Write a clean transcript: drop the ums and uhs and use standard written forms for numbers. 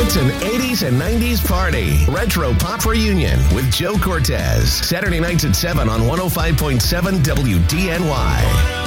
It's an 80s and 90s party. Retro Pop Reunion with Joe Cortez. Saturday nights at 7 on 105.7 WDNY.